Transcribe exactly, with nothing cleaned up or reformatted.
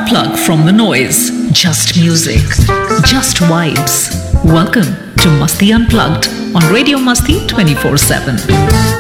Unplug from the noise. Just music. Just vibes. Welcome to Masti Unplugged on Radio Masti twenty-four seven.